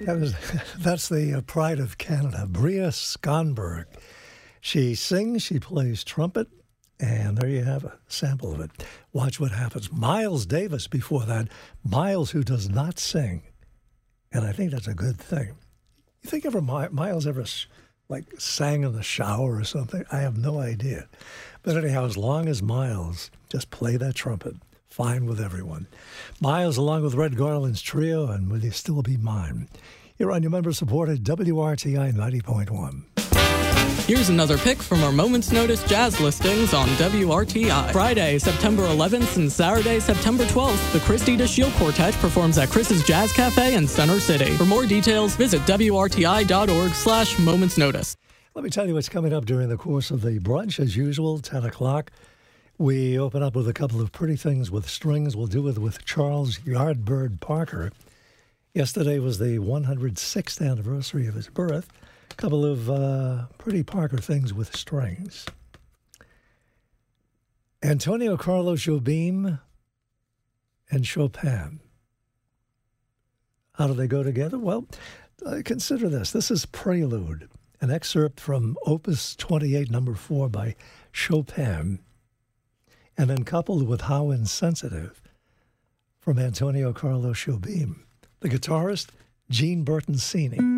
That's the pride of Canada, Bria Skonberg. She sings, she plays trumpet, and there you have a sample of it. Watch what happens. Miles Davis before that. Miles, who does not sing, and I think that's a good thing. You think Miles ever sang in the shower or something? I have no idea. But anyhow, as long as Miles just play that trumpet, fine with everyone. Miles, along with Red Garland's trio, and Will You Still Be Mine? You're on your member-supported WRTI 90.1. Here's another pick from our Moments Notice jazz listings on WRTI. Friday, September 11th and Saturday, September 12th, the Christy DeShiel Quartet performs at Chris's Jazz Cafe in Center City. For more details, visit WRTI.org/Moments Notice. Let me tell you what's coming up during the course of the brunch. As usual, 10 o'clock. We open up with a couple of pretty things with strings. We'll do it with Charles Yardbird Parker. Yesterday was the 106th anniversary of his birth. A couple of pretty Parker things with strings. Antonio Carlos Jobim and Chopin. How do they go together? Well, consider this. This is Prelude, an excerpt from Opus 28, number 4 by Chopin, and then coupled with How Insensitive from Antonio Carlos Jobim. The guitarist, Gene Bertoncini.